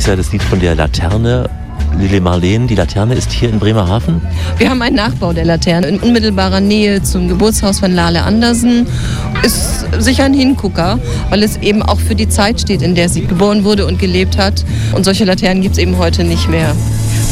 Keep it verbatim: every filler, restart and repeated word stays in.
ist ja das Lied von der Laterne. Lili Marleen, die Laterne ist hier in Bremerhaven? Wir haben einen Nachbau der Laterne in unmittelbarer Nähe zum Geburtshaus von Lale Andersen. Ist sicher ein Hingucker, weil es eben auch für die Zeit steht, in der sie geboren wurde und gelebt hat. Und solche Laternen gibt es eben heute nicht mehr.